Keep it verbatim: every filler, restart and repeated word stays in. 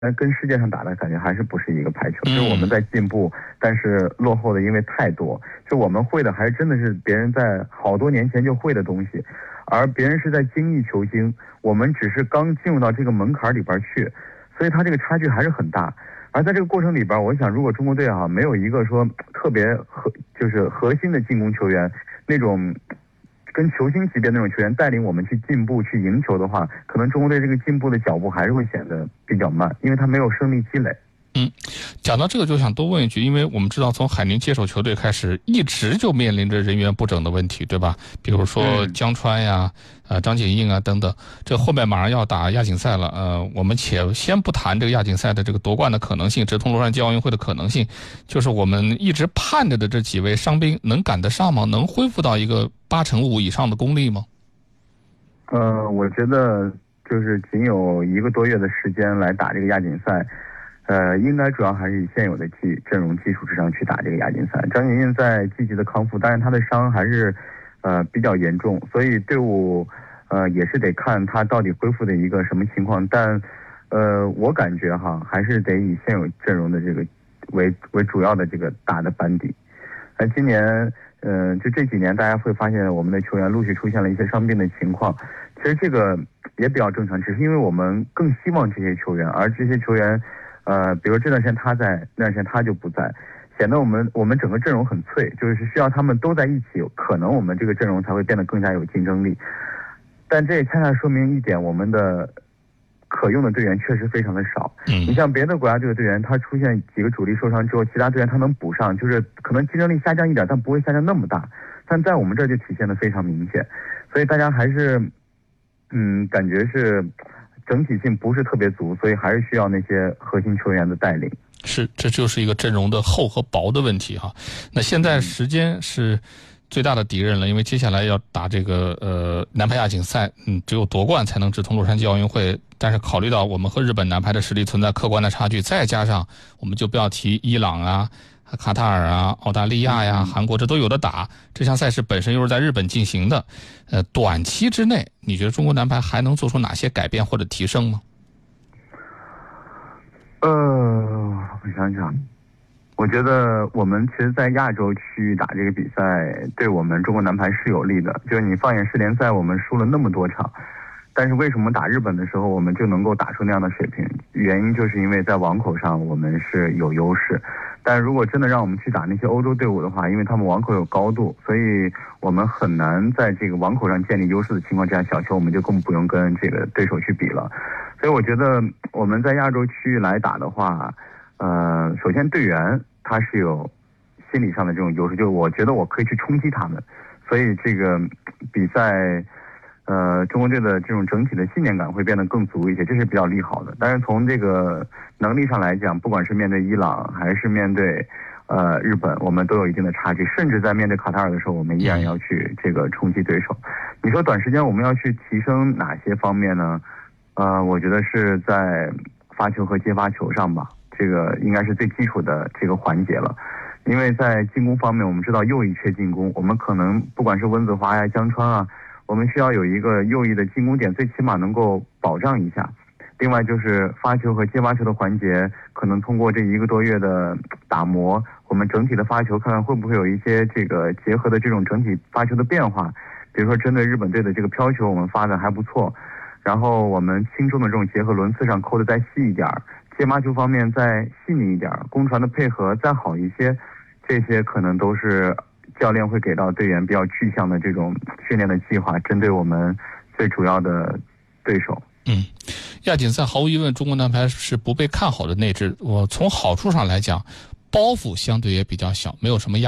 那跟世界上打的感觉还是不是一个排球，就是我们在进步，但是落后的因为太多，就我们会的还真的是别人在好多年前就会的东西，而别人是在精益求精，我们只是刚进入到这个门槛里边去，所以它这个差距还是很大。而在这个过程里边，我想如果中国队啊没有一个说特别核就是核心的进攻球员，那种跟球星级别那种球员带领我们去进步去赢球的话，可能中国队这个进步的脚步还是会显得比较慢，因为他没有胜利积累。 嗯，讲到这个就想多问一句，因为我们知道从海宁接手球队开始，一直就面临着人员不整的问题，对吧？比如说江川呀、呃张景映啊等等，这后面马上要打亚锦赛了，呃，我们且先不谈这个亚锦赛的这个夺冠的可能性，直通洛杉矶奥运会的可能性，就是我们一直盼着的这几位伤兵能赶得上吗？能恢复到一个八成五以上的功力吗？ 呃，我觉得就是仅有一个多月的时间来打这个亚锦赛。呃，应该主要还是以现有的技阵容基础之上去打这个亚锦赛。张景映在积极的康复，但是他的伤还是呃比较严重，所以队伍呃也是得看他到底恢复的一个什么情况。但呃，我感觉哈，还是得以现有阵容的这个为为主要的这个打的班底。那今年呃就这几年，大家会发现我们的球员陆续出现了一些伤病的情况，其实这个也比较正常，只是因为我们更希望这些球员，而这些球员。呃，比如这段时间他在，那段时间他就不在，显得我们我们整个阵容很脆，就是需要他们都在一起，可能我们这个阵容才会变得更加有竞争力。但这也恰恰说明一点，我们的可用的队员确实非常的少。 嗯， 你像别的国家队的队员，他出现几个主力受伤之后，其他队员他能补上，就是可能竞争力下降一点，但不会下降那么大。但在我们这儿就体现的非常明显，所以大家还是，嗯，感觉是。整体性不是特别足，所以还是需要那些核心球员的带领。 是，这就是一个阵容的厚和薄的问题哈。那现在时间是最大的敌人了，因为接下来要打这个呃男排亚锦赛，嗯，只有夺冠才能直通洛杉矶奥运会。但是考虑到我们和日本男排的实力存在客观的差距，再加上我们就不要提伊朗啊、卡塔尔啊、澳大利亚呀、韩国，这都有的打。这项赛事本身又是在日本进行的，呃，短期之内，你觉得中国男排还能做出哪些改变或者提升吗？ 呃，我想想，我觉得我们其实，在亚洲区域打这个比赛，对我们中国男排是有利的。就是你放眼世联赛，我们输了那么多场，但是为什么打日本的时候，我们就能够打出那样的水平？原因就是因为在网口上我们是有优势。但如果真的让我们去打那些欧洲队伍的话，因为他们网口有高度，所以我们很难在这个网口上建立优势的情况之下，小球我们就更不用跟这个对手去比了。所以我觉得我们在亚洲区域来打的话，呃，首先队员他是有心理上的这种优势，就是我觉得我可以去冲击他们，所以这个比赛。呃，中国队的这种整体的信念感会变得更足一些，这是比较利好的。但是从这个能力上来讲，不管是面对伊朗还是面对呃日本，我们都有一定的差距。甚至在面对卡塔尔的时候，我们依然要去这个冲击对手。你说短时间我们要去提升哪些方面呢？呃，我觉得是在发球和接发球上吧，这个应该是最基础的这个环节了。因为在进攻方面，我们知道右翼缺进攻，我们可能不管是温子华呀、江川啊。我们需要有一个右翼的进攻点，最起码能够保障一下。另外就是发球和接发球的环节，可能通过这一个多月的打磨，我们整体的发球看看会不会有一些这个结合的这种整体发球的变化。比如说针对日本队的这个飘球，我们发的还不错。然后我们轻重的这种结合轮次上扣的再细一点，接发球方面再细腻一点，攻传的配合再好一些，这些可能都是。教练会给到队员比较具象的这种训练的计划，针对我们最主要的对手。 嗯，亚锦赛毫无疑问，中国男排是不被看好的内置。我从好处上来讲，包袱相对也比较小，没有什么压力。